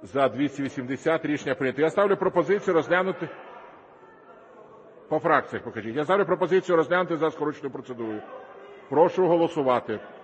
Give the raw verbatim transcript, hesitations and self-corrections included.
За – двісті вісімдесят. Рішення прийнято. Я ставлю пропозицію розглянути... По фракціях покажіть. Я ставлю пропозицію розглянути за скороченою процедурою. Прошу голосувати.